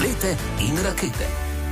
rulete in rakete.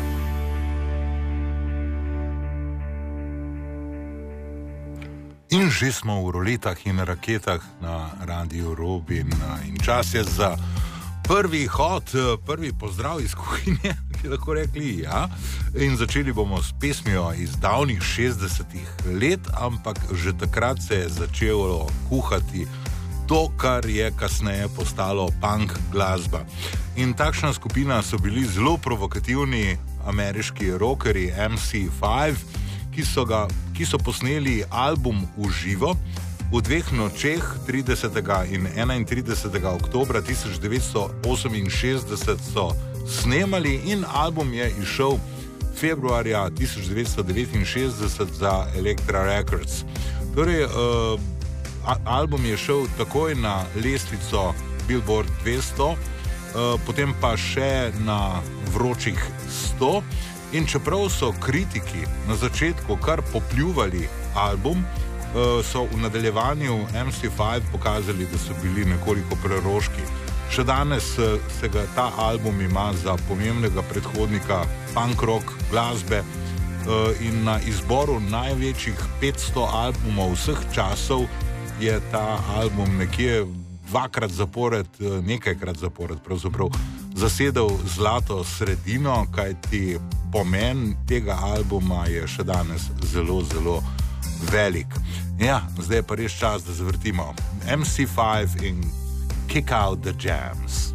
In že smo v ruletah in raketah na Radiu Robin in čas je za prvi hod, prvi pozdrav iz kuhinje, bi lahko rekli, ja. In začeli bomo s pesmijo iz davnih 60-ih let, ampak že takrat se je začelo kuhati to, kar je kasneje postalo punk glasba. In takšna skupina so bili zelo provokativni ameriški rockerji MC5, ki so posneli album v živo v dveh nočeh 30. in 31. oktobra 1968 so snemali in album je izšel februarja 1969 za Elektra Records. Torej, album je šel takoj na lestvico Billboard 200, potem pa še na vročih 100. In čeprav so kritiki na začetku kar popljuvali album, so v nadaljevanju MC5 pokazali, da so bili nekoliko preroški. Še danes se ga ta album ima za pomembnega predhodnika punk rock glasbe in na izboru največjih 500 albumov vseh časov je ta album nekje nekajkrat zapored pravzaprav zasedel zlato sredino, kajti pomen tega albuma je še danes zelo, zelo velik. Ja, zdaj je pa res čas, da zavrtimo MC5 in Kick Out the Jams.